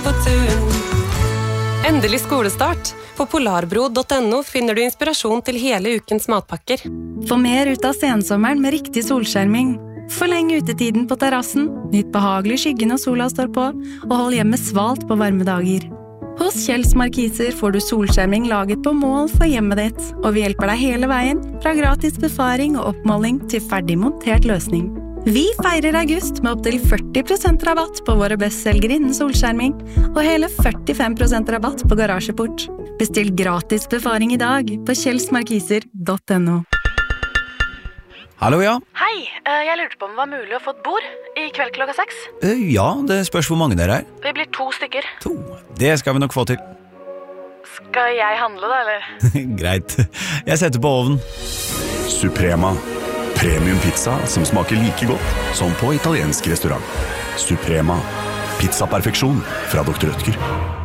på tun. Endelig skolestart. På polarbro.no finner du inspirasjon til hele ukens matpakker. Få mer ut av sensommeren med riktig solskjerming. Forleng utetiden på terrassen, nyt behagelig skyggen når sola står på, og hold hjemmet svalt på varme dager. Hos Kjells Markiser får du solskjerming laget på mål for hjemmet ditt, og vi hjelper deg hele veien, fra gratis befaring og oppmåling til ferdig montert løsning. Vi feirer august med opp til 40% rabatt på våre bestselgere innen solskjerming, og hele 45% rabatt på garasjeport. Bestill gratis befaring i dag på kjellsmarkiser.no. Hallo, ja. Hei, jeg lurte på om det var mulig å få et bord i kveld klokka 6. Ja, det spørs hvor mange dere er. Vi blir 2 stykker. 2. Det skal vi nok få til. Skal jeg handle da, eller? Greit. Jeg setter på ovnen. Suprema. Premium pizza som smaker like godt som på italiensk restaurant. Suprema. Pizzaperfeksjon fra Dr. Rødtger.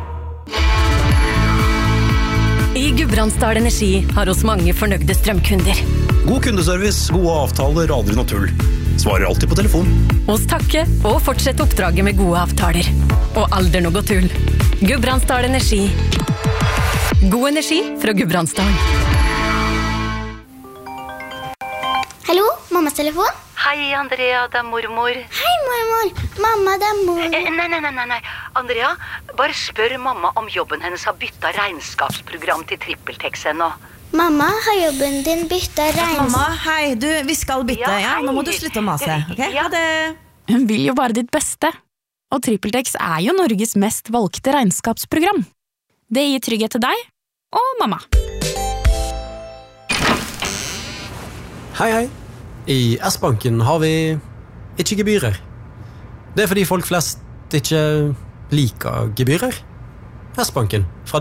I Gudbrandsdal Energi har oss mange fornøyde strømkunder. God kundeservice, gode avtaler, aldri noe tull. Svarer alltid på telefon. Oss takke og fortsette oppdraget med gode avtaler. Og aldri noe tull. Gudbrandsdal Energi. God energi fra Gudbrandsdal. Hallo, mammas telefon? Hei, Andrea, det er mormor. Hei, mormor. Mamma, det er mormor. Nei. Andrea, bare spør mamma om jobben hennes har byttet regnskapsprogram til TrippelTex ennå. Mamma, har jobben din byttet Mamma, hei, vi skal bytte, ja? Nå må du slutte å mase, ok? Ja. Ha det. Hun vil jo bare ditt beste. Og TrippelTex er jo Norges mest valgte regnskapsprogram. Det gir trygghet til deg og mamma. Hei. I S-banken har vi ikke gebyrer. Det er fordi folk flest ikke liker gebyrer. S-banken, fra